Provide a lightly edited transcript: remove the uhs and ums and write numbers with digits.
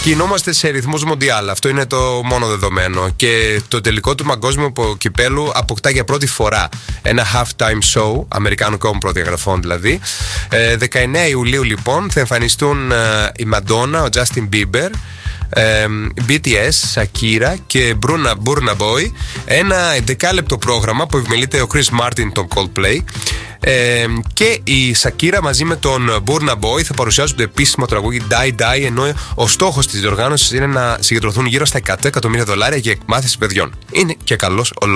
κινούμαστε σε ρυθμούς μοντιάλ. Αυτό είναι το μόνο δεδομένο. Και το τελικό του παγκόσμιου κυπέλου αποκτά για πρώτη φορά ένα halftime show, αμερικάνικων προδιαγραφών δηλαδή. 19 Ιουλίου λοιπόν θα εμφανιστούν η Madonna, ο Justin Bieber, BTS, Shakira και Burna Boy. Ένα 11λεπτο πρόγραμμα που επιμελείται ο Chris Martin, τον Coldplay. Και η Shakira μαζί με τον Burna Boy θα παρουσιάσουν το επίσημο τραγούδι Die Die, ενώ ο στόχος της διοργάνωσης είναι να συγκεντρωθούν γύρω στα $100 εκατομμύρια για εκμάθηση παιδιών. Είναι και καλός ο